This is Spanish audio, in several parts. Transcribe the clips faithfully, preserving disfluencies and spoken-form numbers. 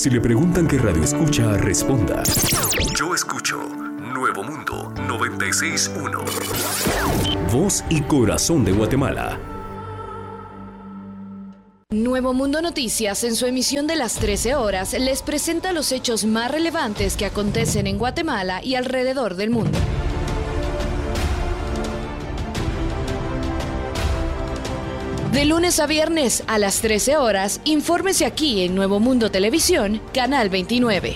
Si le preguntan qué radio escucha, responda: yo escucho Nuevo Mundo noventa y seis punto uno. Voz y corazón de Guatemala. Nuevo Mundo Noticias, en su emisión de las trece horas, les presenta los hechos más relevantes que acontecen en Guatemala y alrededor del mundo. De lunes a viernes a las trece horas, infórmese aquí en Nuevo Mundo Televisión, Canal veintinueve.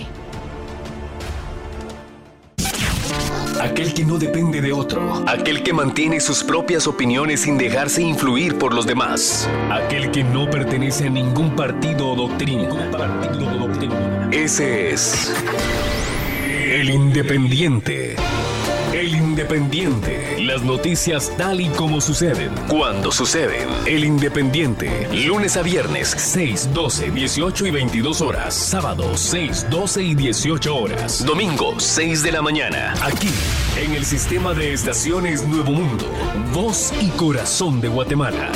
Aquel que no depende de otro, aquel que mantiene sus propias opiniones sin dejarse influir por los demás, aquel que no pertenece a ningún partido o doctrina. Partido o doctrina. Ese es el Independiente. El Independiente. Las noticias tal y como suceden, cuando suceden. El Independiente. Lunes a viernes, seis, doce, dieciocho y veintidós horas. Sábado, seis, doce y dieciocho horas. Domingo, seis de la mañana. Aquí, en el sistema de estaciones Nuevo Mundo. Voz y corazón de Guatemala.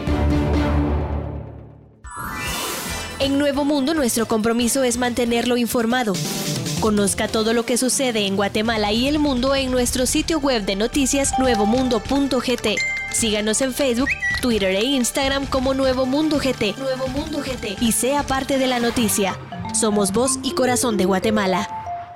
En Nuevo Mundo, nuestro compromiso es mantenerlo informado. Conozca todo lo que sucede en Guatemala y el mundo en nuestro sitio web de noticias nuevo mundo punto g t. Síganos en Facebook, Twitter e Instagram como Nuevo Mundo G T. Nuevo Mundo G T. Y sea parte de la noticia. Somos voz y corazón de Guatemala.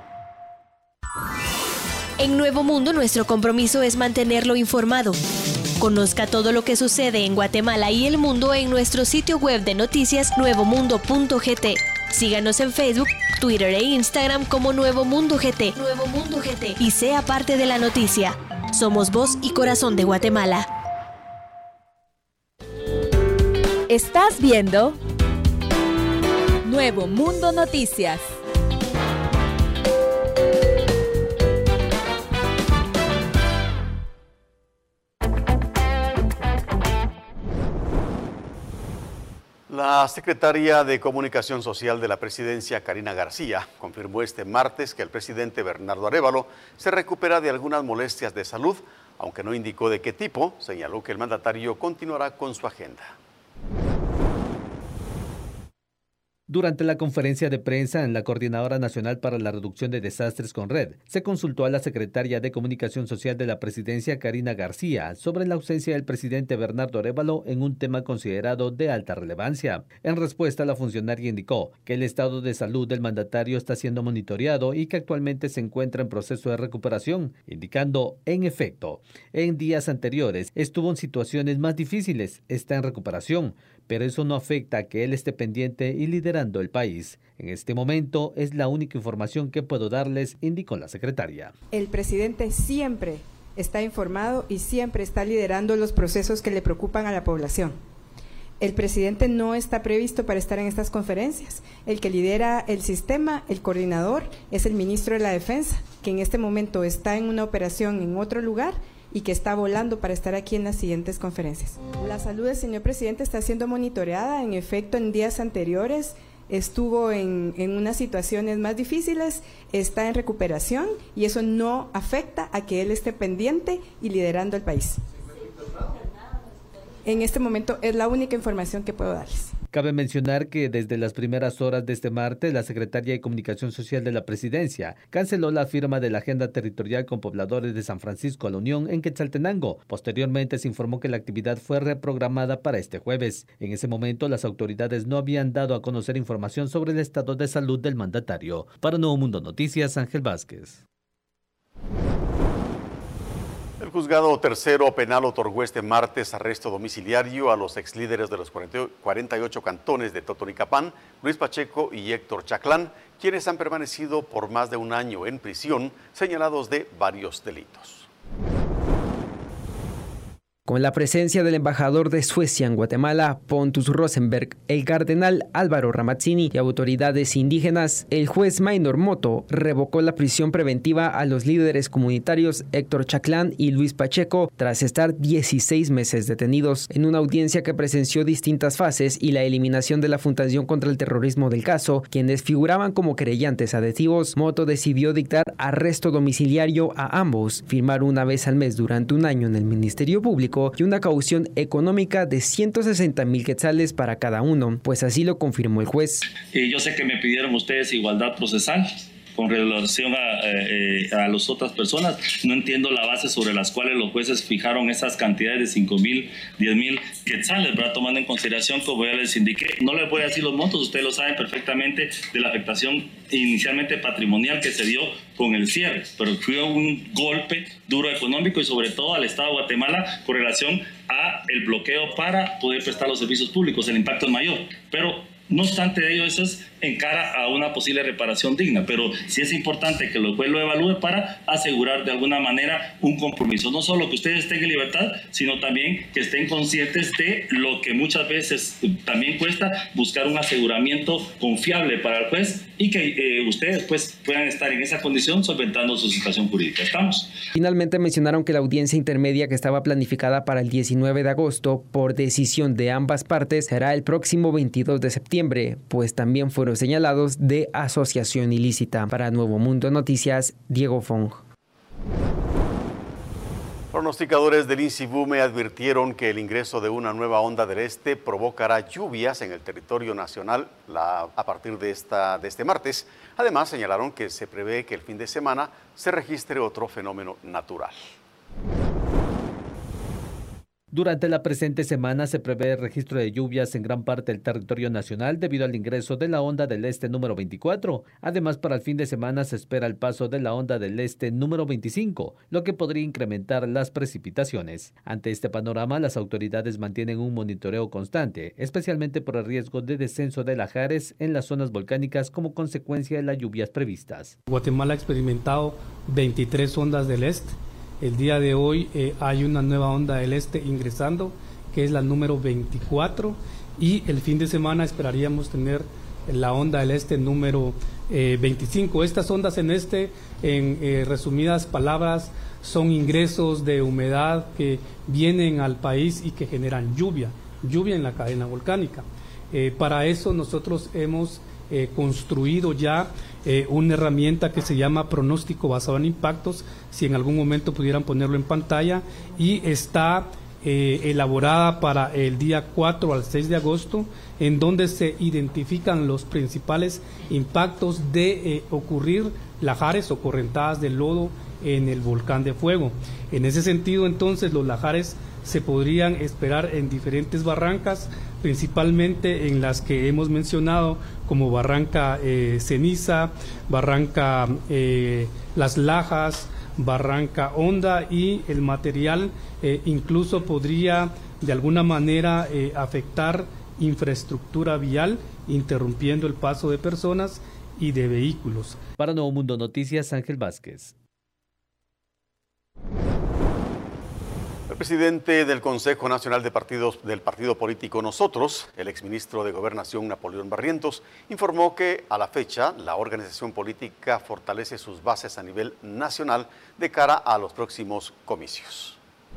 En Nuevo Mundo, nuestro compromiso es mantenerlo informado. Conozca todo lo que sucede en Guatemala y el mundo en nuestro sitio web de noticias nuevo mundo punto g t. Síganos en Facebook, Twitter e Instagram como Nuevo Mundo G T. Nuevo Mundo G T. Y sea parte de la noticia. Somos voz y corazón de Guatemala. Estás viendo Nuevo Mundo Noticias. La secretaria de Comunicación Social de la Presidencia, Karina García, confirmó este martes que el presidente Bernardo Arévalo se recupera de algunas molestias de salud, aunque no indicó de qué tipo. Señaló que el mandatario continuará con su agenda. Durante la conferencia de prensa en la Coordinadora Nacional para la Reducción de Desastres CONRED, se consultó a la secretaria de Comunicación Social de la Presidencia, Karina García, sobre la ausencia del presidente Bernardo Arévalo en un tema considerado de alta relevancia. En respuesta, la funcionaria indicó que el estado de salud del mandatario está siendo monitoreado y que actualmente se encuentra en proceso de recuperación, indicando, en efecto, en días anteriores estuvo en situaciones más difíciles, está en recuperación, pero eso no afecta a que él esté pendiente y liderando el país. En este momento es la única información que puedo darles, indicó la secretaria. El presidente siempre está informado y siempre está liderando los procesos que le preocupan a la población. El presidente no está previsto para estar en estas conferencias. El que lidera el sistema, el coordinador, es el ministro de la Defensa, que en este momento está en una operación en otro lugar y que está volando para estar aquí en las siguientes conferencias. La salud del señor presidente está siendo monitoreada. En efecto, en días anteriores estuvo en, en unas situaciones más difíciles, está en recuperación y eso no afecta a que él esté pendiente y liderando el país. En este momento es la única información que puedo darles. Cabe mencionar que desde las primeras horas de este martes, la Secretaría de Comunicación Social de la Presidencia canceló la firma de la agenda territorial con pobladores de San Francisco a la Unión en Quetzaltenango. Posteriormente se informó que la actividad fue reprogramada para este jueves. En ese momento, las autoridades no habían dado a conocer información sobre el estado de salud del mandatario. Para Nuevo Mundo Noticias, Ángel Vázquez. El juzgado tercero penal otorgó este martes arresto domiciliario a los exlíderes de los cuarenta y ocho cantones de Totonicapán, Luis Pacheco y Héctor Chaclán, quienes han permanecido por más de un año en prisión, señalados de varios delitos. Con la presencia del embajador de Suecia en Guatemala, Pontus Rosenberg, el cardenal Álvaro Ramazzini y autoridades indígenas, el juez Maynor Moto revocó la prisión preventiva a los líderes comunitarios Héctor Chaclán y Luis Pacheco tras estar dieciséis meses detenidos. En una audiencia que presenció distintas fases y la eliminación de la Fundación contra el Terrorismo del caso, quienes figuraban como querellantes adhetivos, Moto decidió dictar arresto domiciliario a ambos, firmar una vez al mes durante un año en el Ministerio Público político y una caución económica de ciento sesenta mil quetzales para cada uno, pues así lo confirmó el juez. Y yo sé que me pidieron ustedes igualdad procesal con relación a, eh, a las otras personas. No entiendo la base sobre las cuales los jueces fijaron esas cantidades de cinco mil, diez mil quetzales, ¿verdad? Tomando en consideración, como ya les indiqué, no les voy a decir los montos, ustedes lo saben perfectamente, de la afectación inicialmente patrimonial que se dio con el cierre, pero fue un golpe duro económico y sobre todo al Estado de Guatemala con relación a el bloqueo para poder prestar los servicios públicos. El impacto es mayor, pero no obstante ello, eso es en cara a una posible reparación digna, pero sí es importante que el juez lo evalúe para asegurar de alguna manera un compromiso. No solo que ustedes estén en libertad, sino también que estén conscientes de lo que muchas veces también cuesta buscar un aseguramiento confiable para el juez y que eh, ustedes pues, puedan estar en esa condición solventando su situación jurídica. ¿Estamos? Finalmente mencionaron que la audiencia intermedia que estaba planificada para el diecinueve de agosto por decisión de ambas partes será el próximo veintidós de septiembre, pues también fueron señalados de asociación ilícita. Para Nuevo Mundo Noticias, Diego Fong. Pronosticadores del INSIBUME advirtieron que el ingreso de una nueva onda del este provocará lluvias en el territorio nacional la, a partir de, esta, de este martes. Además, señalaron que se prevé que el fin de semana se registre otro fenómeno natural. Durante la presente semana se prevé el registro de lluvias en gran parte del territorio nacional debido al ingreso de la onda del este número veinticuatro. Además, para el fin de semana se espera el paso de la onda del este número veinticinco, lo que podría incrementar las precipitaciones. Ante este panorama, las autoridades mantienen un monitoreo constante, especialmente por el riesgo de descenso de lajares en las zonas volcánicas como consecuencia de las lluvias previstas. Guatemala ha experimentado veintitrés ondas del este. El día de hoy eh, hay una nueva onda del este ingresando, que es la número veinticuatro, y el fin de semana esperaríamos tener la onda del este número eh, veinticinco. Estas ondas en este, en eh, resumidas palabras, son ingresos de humedad que vienen al país y que generan lluvia, lluvia en la cadena volcánica. Eh, para eso nosotros hemos eh, construido ya Eh, una herramienta que se llama pronóstico basado en impactos, si en algún momento pudieran ponerlo en pantalla, y está eh, elaborada para el día cuatro al seis de agosto, en donde se identifican los principales impactos de eh, ocurrir lajares o correntadas de lodo en el volcán de fuego. En ese sentido, entonces, los lajares se podrían esperar en diferentes barrancas, principalmente en las que hemos mencionado, como Barranca eh, Ceniza, Barranca eh, Las Lajas, Barranca Honda, y el material eh, incluso podría de alguna manera eh, afectar infraestructura vial, interrumpiendo el paso de personas y de vehículos. Para Nuevo Mundo Noticias, Ángel Vázquez. El presidente del Consejo Nacional de Partidos del Partido Político Nosotros, el exministro de Gobernación Napoleón Barrientos, informó que a la fecha la organización política fortalece sus bases a nivel nacional de cara a los próximos comicios.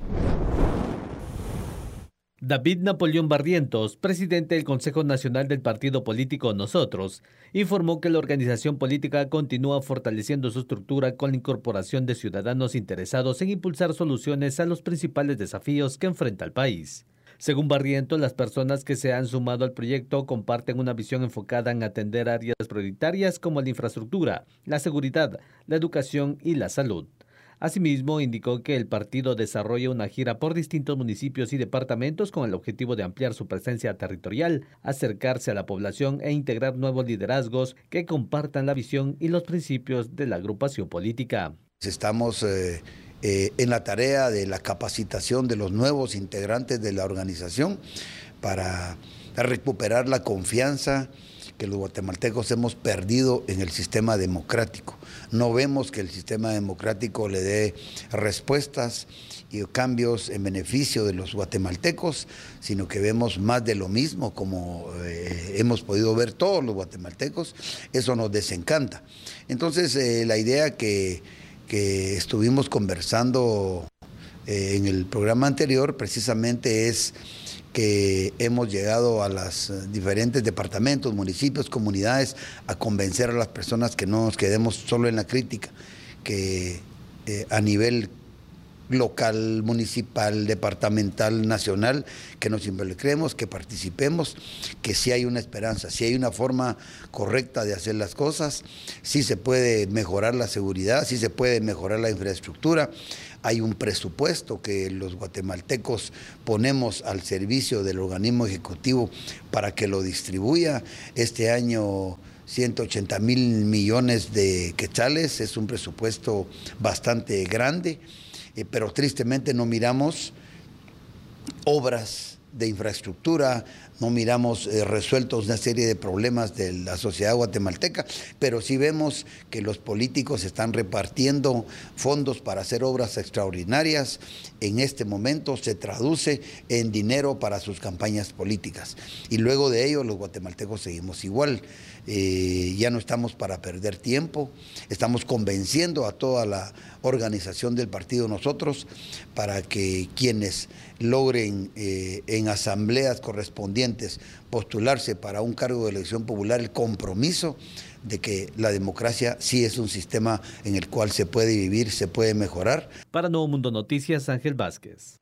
David Napoleón Barrientos, presidente del Consejo Nacional del Partido Político Nosotros, informó que la organización política continúa fortaleciendo su estructura con la incorporación de ciudadanos interesados en impulsar soluciones a los principales desafíos que enfrenta el país. Según Barrientos, las personas que se han sumado al proyecto comparten una visión enfocada en atender áreas prioritarias como la infraestructura, la seguridad, la educación y la salud. Asimismo, indicó que el partido desarrolla una gira por distintos municipios y departamentos con el objetivo de ampliar su presencia territorial, acercarse a la población e integrar nuevos liderazgos que compartan la visión y los principios de la agrupación política. Estamos eh, eh, en la tarea de la capacitación de los nuevos integrantes de la organización para recuperar la confianza que los guatemaltecos hemos perdido en el sistema democrático. No vemos que el sistema democrático le dé respuestas y cambios en beneficio de los guatemaltecos, sino que vemos más de lo mismo, como eh, hemos podido ver todos los guatemaltecos. Eso nos desencanta. Entonces, eh, la idea que, que estuvimos conversando eh, en el programa anterior precisamente es que hemos llegado a los diferentes departamentos, municipios, comunidades, a convencer a las personas que no nos quedemos solo en la crítica, que eh, a nivel local, municipal, departamental, nacional, que nos involucremos, que participemos, que sí hay una esperanza, sí hay una forma correcta de hacer las cosas, sí se puede mejorar la seguridad, sí se puede mejorar la infraestructura. Hay un presupuesto que los guatemaltecos ponemos al servicio del organismo ejecutivo para que lo distribuya. Este año ciento ochenta mil millones de quetzales, es un presupuesto bastante grande, eh, pero tristemente no miramos obras de infraestructura, no miramos eh, resueltos una serie de problemas de la sociedad guatemalteca, pero sí vemos que los políticos están repartiendo fondos para hacer obras extraordinarias. En este momento se traduce en dinero para sus campañas políticas. Y luego de ello los guatemaltecos seguimos igual. Eh, ya no estamos para perder tiempo, estamos convenciendo a toda la organización del partido nosotros para que quienes logren eh, en asambleas correspondientes postularse para un cargo de elección popular el compromiso de que la democracia sí es un sistema en el cual se puede vivir, se puede mejorar. Para Nuevo Mundo Noticias, Ángel Vázquez.